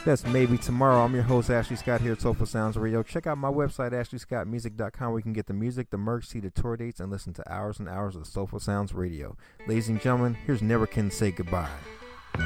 That's maybe tomorrow. I'm your host, Ashley Scott, here at Soulful Sounds Radio. Check out my website, ashleyscottmusic.com, where you can get the music, the merch, see the tour dates, and listen to hours and hours of Soulful Sounds Radio. Ladies and gentlemen, here's Never Can Say Goodbye.